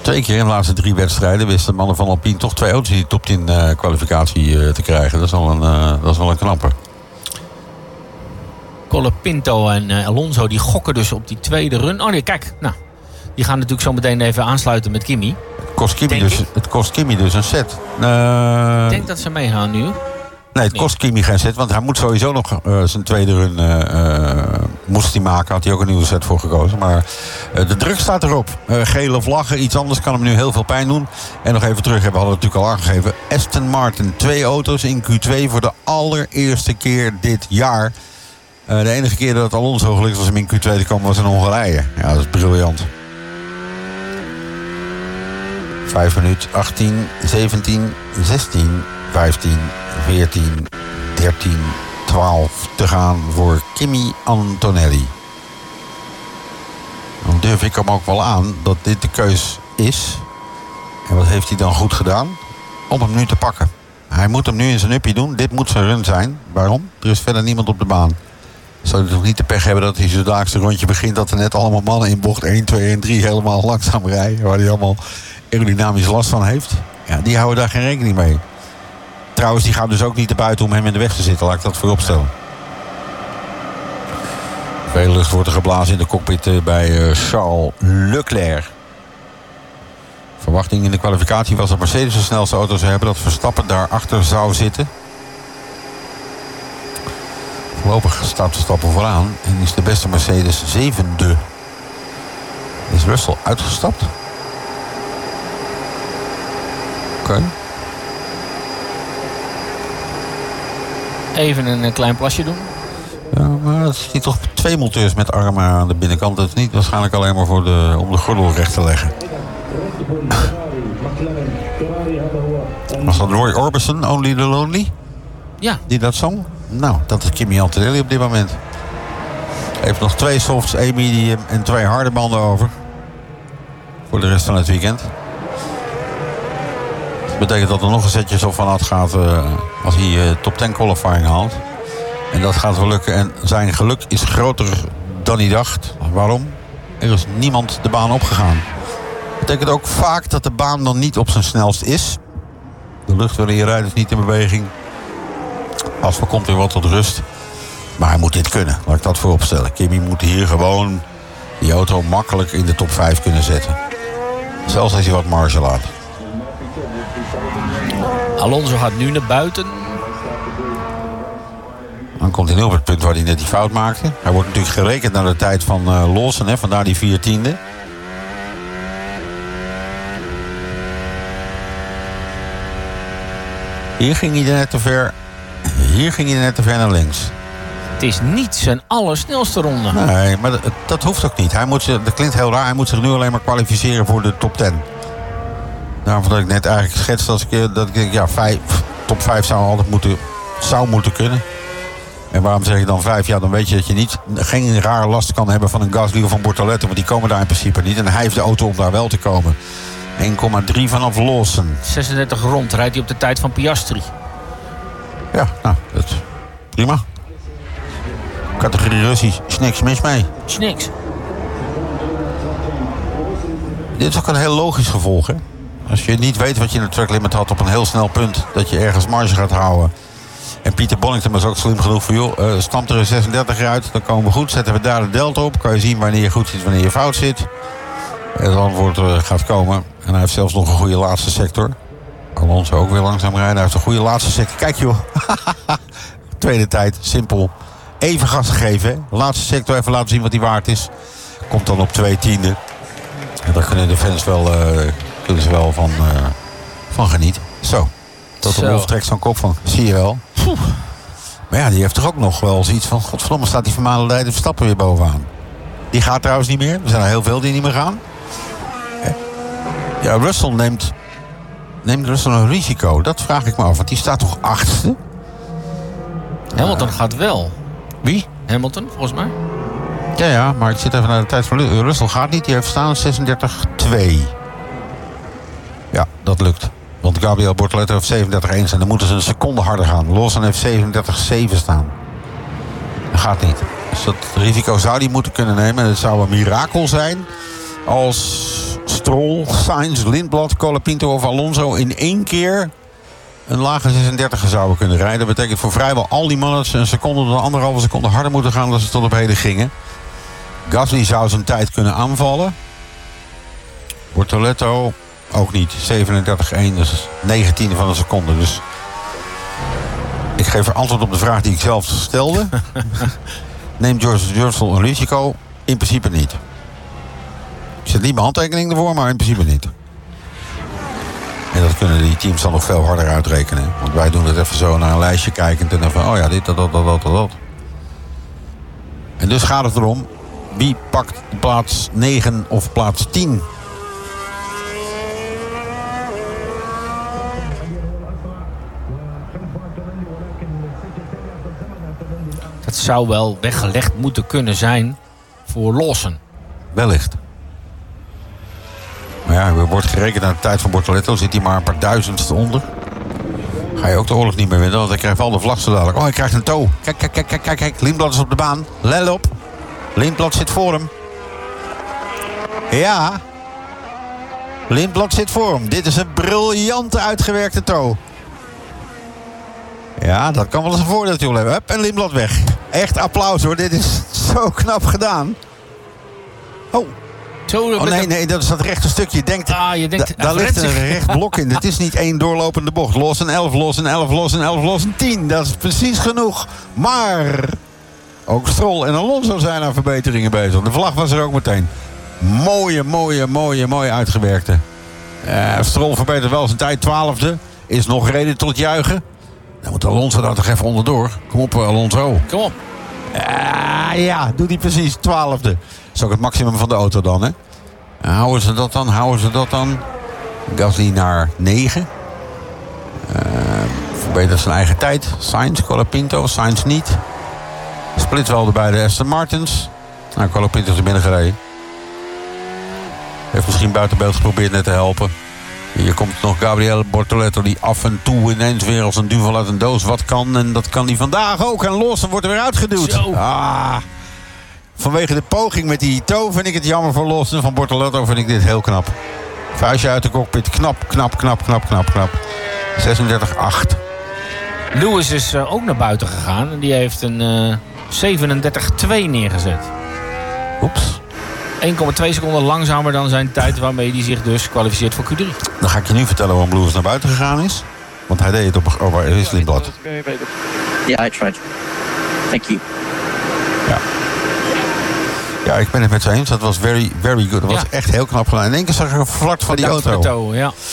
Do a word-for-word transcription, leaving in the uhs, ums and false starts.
Twee keer in de laatste drie wedstrijden wisten de mannen van Alpine toch twee auto's in die top tien uh, kwalificatie uh, te krijgen. Dat is wel een, uh, dat is wel een knappe. Colapinto en uh, Alonso die gokken dus op die tweede run. Oh nee, kijk. Nou, die gaan natuurlijk zo meteen even aansluiten met Kimi. Het kost Kimi, dus, het kost Kimi dus een set. Uh, ik denk dat ze meegaan nu. Nee, het kost Kimi geen set, want hij moet sowieso nog uh, zijn tweede run uh, uh, moest hij maken. Had hij ook een nieuwe set voor gekozen. Maar uh, de druk staat erop. Uh, gele vlaggen, iets anders kan hem nu heel veel pijn doen. En nog even terug, hebben we hadden natuurlijk al aangegeven. Aston Martin, twee auto's in Q twee voor de allereerste keer dit jaar. Uh, de enige keer dat het Alonso gelukt was om in Q twee te komen was in Hongarije. Ja, dat is briljant. vijf minuten, achttien, zeventien, zestien, vijftien, veertien, dertien, twaalf te gaan voor Kimi Antonelli. Dan durf ik hem ook wel aan dat dit de keus is. En wat heeft hij dan goed gedaan? Om hem nu te pakken. Hij moet hem nu in zijn uppie doen. Dit moet zijn run zijn. Waarom? Er is verder niemand op de baan. Zou hij toch niet de pech hebben dat hij zo'n dagelijkse rondje begint... dat er net allemaal mannen in bocht één, twee en drie helemaal langzaam rijden... waar hij allemaal aerodynamisch last van heeft. Ja, die houden daar geen rekening mee. Trouwens, die gaan dus ook niet naar buiten om hem in de weg te zitten. Laat ik dat voorop stellen. Veel lucht wordt er geblazen in de cockpit bij Charles Leclerc. Verwachting in de kwalificatie was dat Mercedes de snelste auto zou hebben... dat Verstappen daarachter zou zitten. Voorlopig staat Verstappen vooraan en is de beste Mercedes zevende. Is Russell uitgestapt? Oké. Okay. Even een klein plasje doen. Ja, maar het is niet toch twee monteurs met armen aan de binnenkant. Dat is niet waarschijnlijk alleen maar voor de, om de gordel recht te leggen. Was dat Roy Orbison, Only the Lonely? Ja. Die dat zong? Nou, dat is Kimi Antonelli op dit moment. Heeft nog twee softs, één medium en twee harde banden over. Voor de rest van het weekend. Dat betekent dat er nog een setje zo vanuit gaat uh, als hij uh, top tien qualifying haalt. En dat gaat wel lukken. En zijn geluk is groter dan hij dacht. Waarom? Er is niemand de baan opgegaan. Dat betekent ook vaak dat de baan dan niet op zijn snelst is. De lucht waarin je rijdt is niet in beweging. Asfalt komt weer wat tot rust. Maar hij moet dit kunnen. Laat ik dat voorop stellen. Kimi moet hier gewoon die auto makkelijk in de top vijf kunnen zetten. Zelfs als hij wat marge laat. Alonso gaat nu naar buiten. Dan komt hij nu op het punt waar hij net die fout maakte. Hij wordt natuurlijk gerekend naar de tijd van uh, Lawson. Hè, vandaar die viertiende. Hier ging hij net te ver. Hier ging hij net te ver naar links. Het is niet zijn allersnelste ronde. Nee, maar dat, dat hoeft ook niet. Hij moet, dat klinkt heel raar. Hij moet zich nu alleen maar kwalificeren voor de top tien. Daarom dat ik net eigenlijk schetste als ik, dat ik denk, ja, vijf, top vijf zou altijd moeten, zou moeten kunnen. En waarom zeg je dan vijf? Ja, dan weet je dat je niet, geen rare last kan hebben van een Gasly of een Bortoletti. Want die komen daar in principe niet. En hij heeft de auto om daar wel te komen. één komma drie vanaf Lawson. zesendertig rond rijdt hij op de tijd van Piastri. Ja, nou, dat, prima. Categorie Russisch, is niks mis mee. Is niks. Dit is ook een heel logisch gevolg, hè. Als je niet weet wat je in de track limit had op een heel snel punt, dat je ergens marge gaat houden. En Pieter Bonington was ook slim genoeg voor, joh, uh, stamp er een zesendertig uit, dan komen we goed, zetten we daar de delta op. Kan je zien wanneer je goed zit, wanneer je fout zit. En het antwoord uh, gaat komen. En hij heeft zelfs nog een goede laatste sector. Alonso ook weer langzaam rijden. Hij heeft een goede laatste sector. Kijk joh. Tweede tijd, simpel. Even gas geven. Hè. Laatste sector even laten zien wat die waard is. Komt dan op twee tiende. En daar kunnen de fans wel, uh, kunnen ze wel van, uh, van genieten. Zo. Tot de Wolf trekt zo'n kop van. Zie je wel. Poeh. Maar ja, die heeft toch ook nog wel zoiets van, godverdomme, staat die Vermanen Leiden Verstappen weer bovenaan. Die gaat trouwens niet meer. Er zijn er heel veel die niet meer gaan. Ja, Russell neemt, neemt Russell een risico. Dat vraag ik me af, want die staat toch achtste? Hamilton uh, gaat wel. Wie? Hamilton, volgens mij. Ja, ja, maar ik zit even naar de tijd van Russell. Gaat niet, die heeft staan zesendertig twee. Ja, dat lukt. Want Gabriel Bortoletti heeft zevenendertig één staan. Dan moeten ze een seconde harder gaan. Lawson heeft zevenendertig zeven staan. Dat gaat niet. Dus dat risico zou die moeten kunnen nemen. En het zou een mirakel zijn als Stroll, Sainz, Lindblad, Colapinto of Alonso in één keer een lage zesendertig zouden kunnen rijden. Dat betekent voor vrijwel al die mannen een seconde tot anderhalve seconde harder moeten gaan dan ze tot op heden gingen. Gasly zou zijn tijd kunnen aanvallen. Bortoleto ook niet. zevenendertig één, dus negentiende van een seconde. Dus ik geef er antwoord op de vraag die ik zelf stelde. Neemt George Russell een risico? In principe niet. Ik zet niet mijn handtekening ervoor, maar in principe niet. En dat kunnen die teams dan nog veel harder uitrekenen. Want wij doen het even zo naar een lijstje kijkend en dan van, oh ja, dit, dat, dat, dat, dat, dat. En dus gaat het erom, wie pakt plaats negen of plaats tien? Dat zou wel weggelegd moeten kunnen zijn voor Lawson. Wellicht. Maar ja, er wordt gerekend aan de tijd van Bortoleto. Zit hij maar een paar duizendste onder. Ga je ook de oorlog niet meer winnen, want hij krijgt al de vlag zo dadelijk. Oh, hij krijgt een toe. Kijk, kijk, kijk, kijk, kijk, kijk. Lindblad is op de baan. Let op. Lindblad zit voor hem. Ja. Lindblad zit voor hem. Dit is een briljante uitgewerkte toe. Ja, dat kan wel eens een voordeeltje hebben. Hup, en Lindblad weg. Echt applaus hoor. Dit is zo knap gedaan. Oh. Zo, Oh nee, nee, dat is dat rechte stukje. Je denkt, ah, je denkt da, daar ligt een recht blok in. Het is niet één doorlopende bocht. Los en elf, los en elf, los en elf, los en tien. Dat is precies genoeg. Maar ook Stroll en Alonso zijn aan verbeteringen bezig. De vlag was er ook meteen. Mooie, mooie, mooie, mooie uitgewerkte. Uh, Stroll verbetert wel zijn tijd. Twaalfde. Is nog reden tot juichen. Dan moet Alonso daar toch even onderdoor. Kom op, Alonso. Kom op. Uh, ja, doet hij precies. Twaalfde. Dat is ook het maximum van de auto dan, hè? Uh, houden ze dat dan? Houden ze dat dan? Gasly naar negen. Uh, verbetert zijn eigen tijd. Sainz, Colapinto. Sainz niet. Split wel de beide Aston Martins. Nou, Colapinto is er binnen gereden. Heeft misschien buiten beeld geprobeerd net te helpen. Hier komt nog Gabriele Bortoleto die af en toe ineens weer als een duvel uit een doos wat kan. En dat kan hij vandaag ook. En Lawson wordt er weer uitgeduwd. Zo. Ah, vanwege de poging met die toe vind ik het jammer voor Lawson. Van Bortoleto vind ik dit heel knap. Vuistje uit de cockpit. Knap, knap, knap, knap, knap, knap. zesendertig acht. Lewis is uh, ook naar buiten gegaan. En die heeft een uh, zevenendertig twee neergezet. Oeps. één komma twee seconden langzamer dan zijn tijd waarmee hij zich dus kwalificeert voor Q drie. Dan ga ik je nu vertellen waarom Lewis naar buiten gegaan is. Want hij deed het op oh, waar is Lindblad? Yeah, I tried. Thank you. Ja. Ja, ik ben het met ze eens. Dat was very, very good. Dat was Ja. echt heel knap gedaan. In één keer zag ik een vlak van die Bedankt auto. voor de toe, ja.